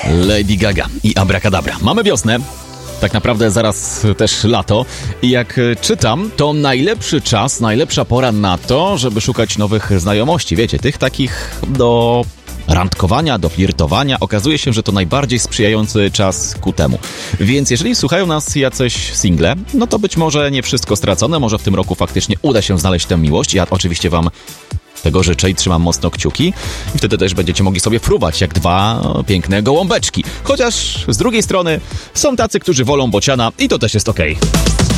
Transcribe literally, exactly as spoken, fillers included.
Lady Gaga i Abracadabra. Mamy wiosnę. Tak naprawdę zaraz też lato i jak czytam, to najlepszy czas, najlepsza pora na to, żeby szukać nowych znajomości. Wiecie, tych takich do randkowania, do flirtowania. Okazuje się, że to najbardziej sprzyjający czas ku temu. Więc jeżeli słuchają nas jacyś single, no to być może nie wszystko stracone, może w tym roku faktycznie uda się znaleźć tę miłość. Ja oczywiście wam tego życzę i trzymam mocno kciuki. I wtedy też będziecie mogli sobie fruwać jak dwa piękne gołąbeczki. Chociaż z drugiej strony są tacy, którzy wolą bociana i to też jest okej.